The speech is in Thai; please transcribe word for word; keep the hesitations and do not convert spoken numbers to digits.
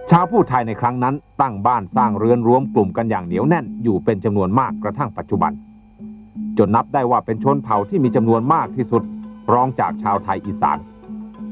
ชาวผู้ไทยในครั้งนั้นตั้งบ้านสร้างเรือนรวมกลุ่มกันอย่างเหนียวแน่นอยู่เป็นจำนวนมากกระทั่งปัจจุบันจนนับได้ว่าเป็นชนเผ่าที่มีจำนวนมากที่สุดรองจากชาวไทยอีสาน